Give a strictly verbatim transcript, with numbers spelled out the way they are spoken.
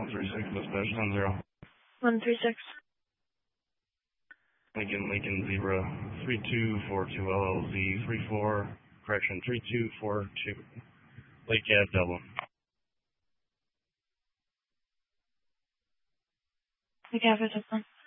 one three six, dispatch one zero. one three six. Lincoln, Lincoln, Zebra, three two four two L L Z, three four, correction, three two four two, Lake Ave, Dublin. Lake Ave, Dublin.